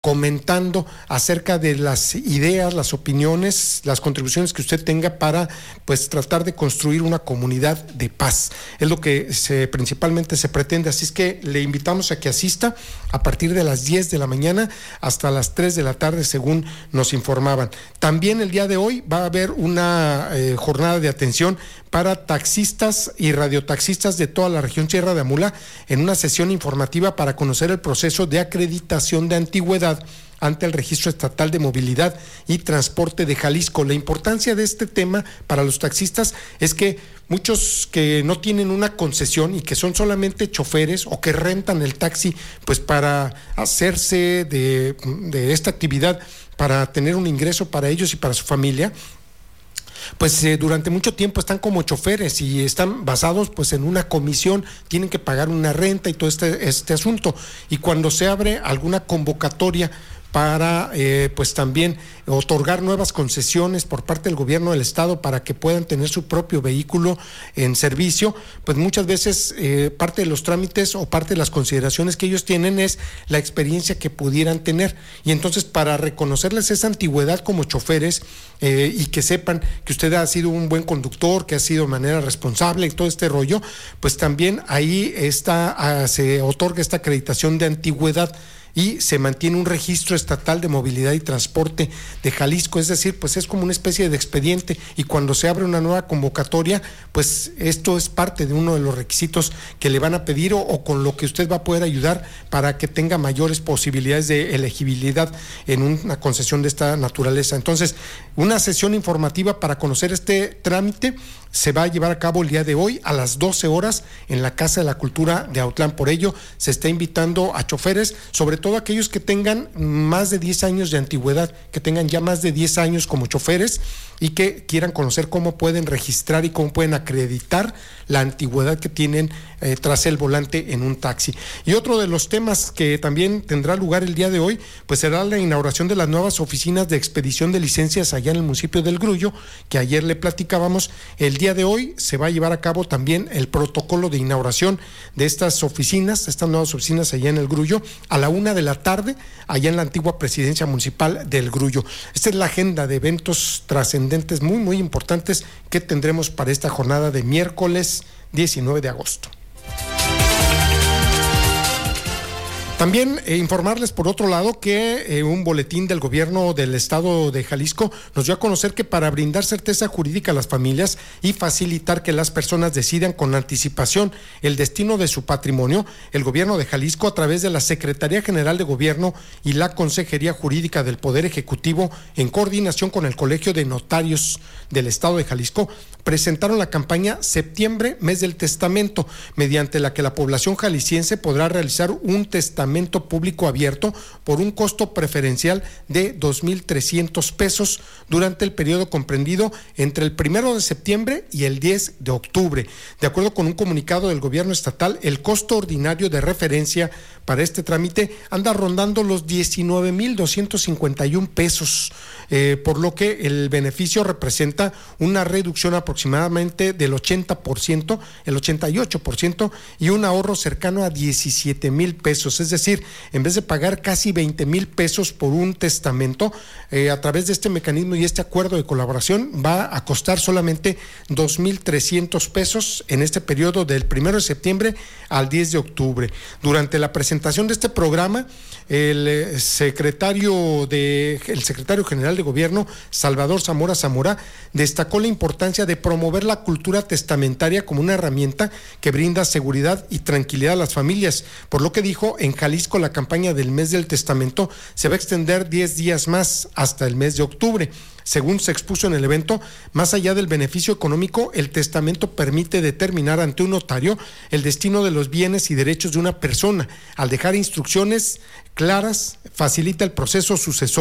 comentando acerca de las ideas, las opiniones, las contribuciones que usted tenga para pues tratar de construir una comunidad de paz. Es lo que principalmente se pretende, así es que le invitamos a que asista a partir de las 10 de la mañana hasta las 3 de la tarde, según nos informaban. También el día de hoy va a haber una jornada de atención para taxistas y radiotaxistas de toda la región Sierra de Amula en una sesión informativa para conocer el proceso de acreditación de antigüedad ante el Registro Estatal de Movilidad y Transporte de Jalisco. La importancia de este tema para los taxistas es que muchos que no tienen una concesión y que son solamente choferes o que rentan el taxi pues para hacerse de esta actividad, para tener un ingreso para ellos y para su familia, pues durante mucho tiempo están como choferes y están basados pues en una comisión, tienen que pagar una renta y todo este asunto. Y cuando se abre alguna convocatoria para pues también otorgar nuevas concesiones por parte del gobierno del estado para que puedan tener su propio vehículo en servicio, pues muchas veces parte de los trámites o parte de las consideraciones que ellos tienen es la experiencia que pudieran tener, y entonces para reconocerles esa antigüedad como choferes y que sepan que usted ha sido un buen conductor, que ha sido de manera responsable y todo este rollo, pues también ahí se otorga esta acreditación de antigüedad y se mantiene un registro estatal de movilidad y transporte de Jalisco, es decir, pues es como una especie de expediente, y cuando se abre una nueva convocatoria, pues esto es parte de uno de los requisitos que le van a pedir o con lo que usted va a poder ayudar para que tenga mayores posibilidades de elegibilidad en una concesión de esta naturaleza. Entonces, una sesión informativa para conocer este trámite se va a llevar a cabo el día de hoy a las 12 horas en la Casa de la Cultura de Autlán. Por ello, se está invitando a choferes, sobre todo aquellos que tengan más de 10 años de antigüedad, que tengan ya más de 10 años como choferes y que quieran conocer cómo pueden registrar y cómo pueden acreditar la antigüedad que tienen tras el volante en un taxi. Y otro de los temas que también tendrá lugar el día de hoy, pues será la inauguración de las nuevas oficinas de expedición de licencias allá en el municipio del Grullo, que ayer le platicábamos. El día de hoy se va a llevar a cabo también el protocolo de inauguración de estas oficinas, estas nuevas oficinas allá en el Grullo, a la 1 de la tarde, allá en la antigua presidencia municipal del Grullo. Esta es la agenda de eventos trascendentes muy, muy importantes que tendremos para esta jornada de miércoles 19 de agosto. También informarles, por otro lado, que un boletín del gobierno del estado de Jalisco nos dio a conocer que para brindar certeza jurídica a las familias y facilitar que las personas decidan con anticipación el destino de su patrimonio, el gobierno de Jalisco, a través de la Secretaría General de Gobierno y la Consejería Jurídica del Poder Ejecutivo, en coordinación con el Colegio de Notarios del estado de Jalisco, presentaron la campaña Septiembre, Mes del Testamento, mediante la que la población jalisciense podrá realizar un testamento público abierto por un costo preferencial de 2,300 pesos durante el periodo comprendido entre el 1 de septiembre y el 10 de octubre. De acuerdo con un comunicado del gobierno estatal, el costo ordinario de referencia para este trámite anda rondando los 19,251 pesos, por lo que el beneficio representa una reducción aproximadamente del 80%, el 88%, y un ahorro cercano a 17,000 pesos. Es decir, en vez de pagar casi 20,000 pesos por un testamento, a través de este mecanismo y este acuerdo de colaboración va a costar solamente 2,300 pesos en este periodo del 1 de septiembre al 10 de octubre. Durante la presentación de este programa, el secretario general de Gobierno, Salvador Zamora Zamora, destacó la importancia de promover la cultura testamentaria como una herramienta que brinda seguridad y tranquilidad a las familias, por lo que dijo, en Jalisco la campaña del Mes del Testamento se va a extender 10 días más hasta el mes de octubre. Según se expuso en el evento, más allá del beneficio económico, el testamento permite determinar ante un notario el destino de los bienes y derechos de una persona. Al dejar instrucciones claras, facilita el proceso sucesorio